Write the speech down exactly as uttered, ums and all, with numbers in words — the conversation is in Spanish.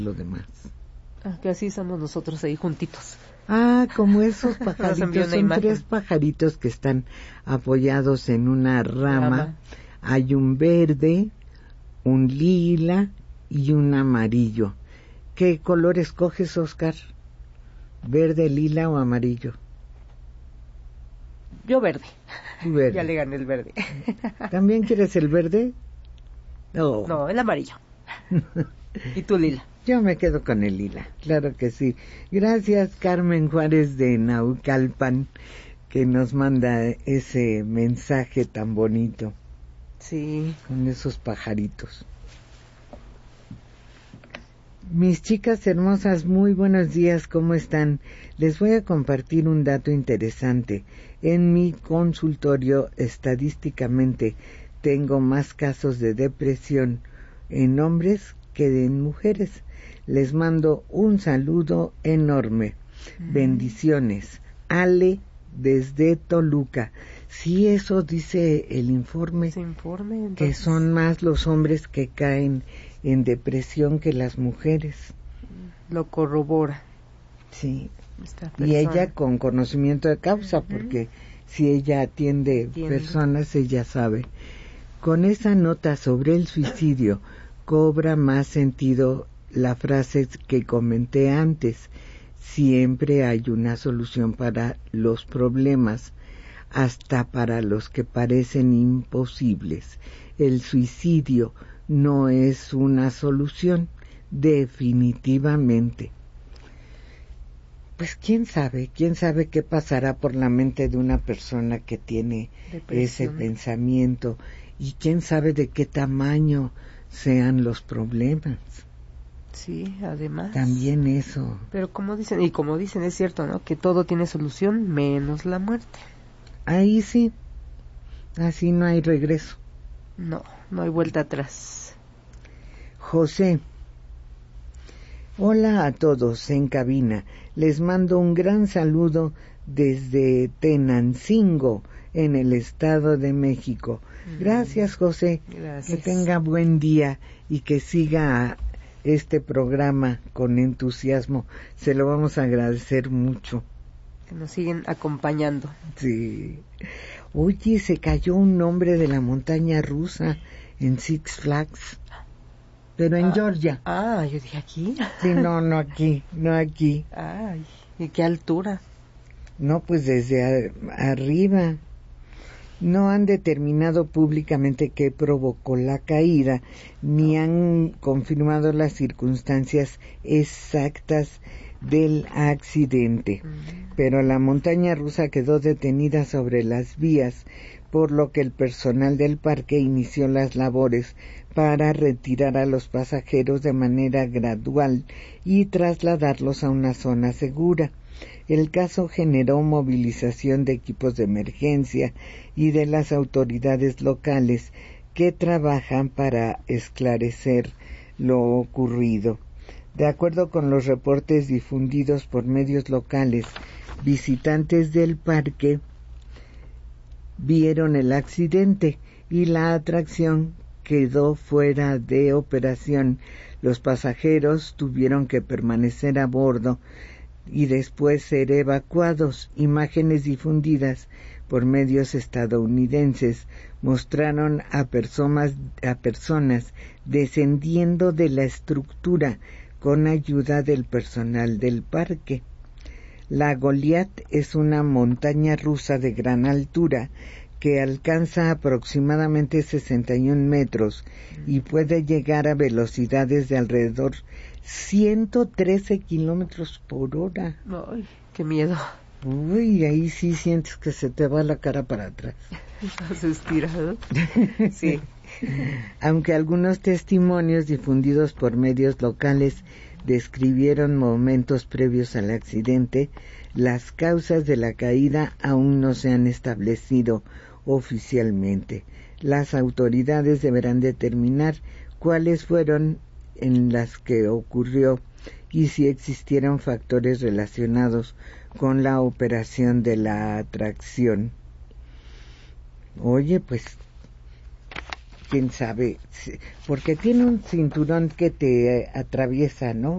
lo demás. Ah, que así somos nosotros ahí juntitos. Ah, como esos pajaritos, son imagen. tres pajaritos que están apoyados en una rama. Rama. Hay un verde, un lila y un amarillo. ¿Qué color escoges, Oscar? ¿Verde, lila o amarillo? Yo verde. Verde. Ya le gané el verde. ¿También quieres el verde? No, no el amarillo. ¿Y tú, lila? Yo me quedo con el lila, claro que sí. Gracias, Carmen Juárez de Naucalpan, que nos manda ese mensaje tan bonito. Sí. Con esos pajaritos. Mis chicas hermosas, muy buenos días, ¿cómo están? Les voy a compartir un dato interesante. En mi consultorio, estadísticamente, tengo más casos de depresión en hombres que en mujeres. Les mando un saludo enorme. Mm. Bendiciones. Ale, desde Toluca. Sí, eso dice el informe. Ese informe, entonces... que son más los hombres que caen en depresión que las mujeres. Lo corrobora. Sí. Y ella con conocimiento de causa, uh-huh. porque si ella atiende Entiendo. personas, ella sabe. Con esa nota sobre el suicidio, cobra más sentido la frase que comenté antes. Siempre hay una solución para los problemas, hasta para los que parecen imposibles. El suicidio no es una solución, definitivamente. Pues quién sabe, quién sabe qué pasará por la mente de una persona que tiene Depresión. ese pensamiento, y quién sabe de qué tamaño sean los problemas. Sí, además. También eso. Pero como dicen, y como dicen, es cierto, ¿no? Que todo tiene solución menos la muerte. Ahí sí, así no hay regreso. No, no hay vuelta atrás. José, hola a todos en cabina. Les mando un gran saludo desde Tenancingo, en el Estado de México. Gracias, José. Gracias. Que tenga buen día y que siga este programa con entusiasmo. Se lo vamos a agradecer mucho. Que nos siguen acompañando. Sí. Oye, se cayó un hombre de la montaña rusa en Six Flags, pero en ah, Georgia. Ah, yo dije aquí. Sí, no, no aquí, no aquí. Ay, ¿y qué altura? No, pues desde a, arriba. No han determinado públicamente qué provocó la caída, ni han confirmado las circunstancias exactas del accidente. Uh-huh. Pero la montaña rusa quedó detenida sobre las vías, por lo que el personal del parque inició las labores para retirar a los pasajeros de manera gradual y trasladarlos a una zona segura. El caso generó movilización de equipos de emergencia y de las autoridades locales que trabajan para esclarecer lo ocurrido. De acuerdo con los reportes difundidos por medios locales, visitantes del parque vieron el accidente y la atracción quedó fuera de operación. Los pasajeros tuvieron que permanecer a bordo y después ser evacuados. Imágenes difundidas por medios estadounidenses mostraron a personas, a personas descendiendo de la estructura con ayuda del personal del parque. La Goliath es una montaña rusa de gran altura que alcanza aproximadamente sesenta y un metros y puede llegar a velocidades de alrededor ciento trece kilómetros por hora. Ay, qué miedo. Uy, ahí sí sientes que se te va la cara para atrás. ¿Estás estirado? Sí. Aunque algunos testimonios difundidos por medios locales describieron momentos previos al accidente, las causas de la caída aún no se han establecido oficialmente. Las autoridades deberán determinar cuáles fueron en las que ocurrió y si existieron factores relacionados con la operación de la atracción. Oye, pues, quién sabe, porque tiene un cinturón que te atraviesa, ¿no?